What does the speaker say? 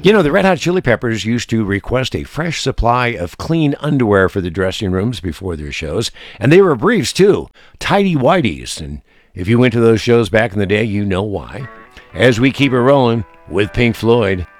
You know, the Red Hot Chili Peppers used to request a fresh supply of clean underwear for the dressing rooms before their shows, and they were briefs too, tidy whities. And if you went to those shows back in the day, you know why. As we keep it rolling with Pink Floyd,